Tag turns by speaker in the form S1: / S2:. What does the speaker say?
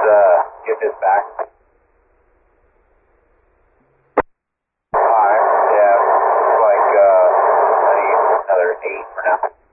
S1: Get this back. Alright, yeah, looks like I need another 8 for now.